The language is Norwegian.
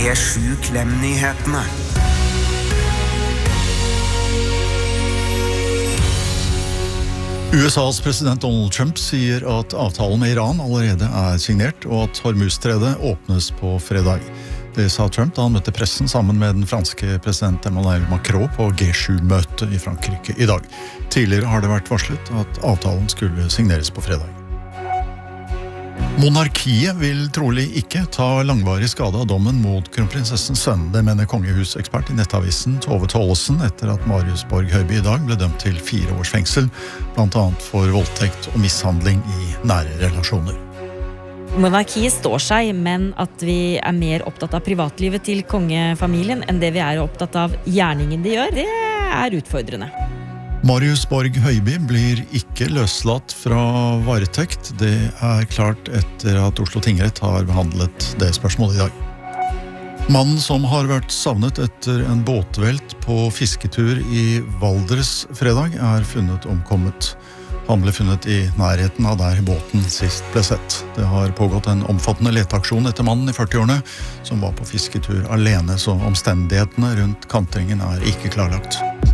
P7 Klem-nyhetene. USAs president Donald Trump sier at avtalen med Iran allerede signert, og at Hormuz-stredet åpnes på fredag. Det sa Trump da han møtte pressen sammen med den franske president Emmanuel Macron på G7-møte i Frankrike i dag. Tidligere har det vært varslet at avtalen skulle signeres på fredag. Monarkiet vil trolig ikke ta langvarig skade av dommen mot kronprinsessens sønn. Det mener kongehusekspert i nettavisen Tove Tollesen etter at Marius Borg Høiby i dag ble dømt til 4 års fengsel, blant annet for voldtekt og mishandling i nære relasjoner. Monarkiet står seg, men at vi mer opptatt av privatlivet til kongefamilien enn det vi opptatt av gjerningen de gjør, det utfordrende. Marius Borg Høiby blir ikke løslatt fra varetekt. Det klart etter at Oslo tingrett har behandlet det spørsmålet i dag. Mannen som har vært savnet etter en båtvelt på fisketur i Valdres fredag funnet omkommet. Han ble funnet i nærheten av der båten sist ble sett. Det har pågått en omfattende leteaksjon etter mannen i 40-årene, som var på fisketur alene, så omstendighetene rundt kantringen ikke klarlagt.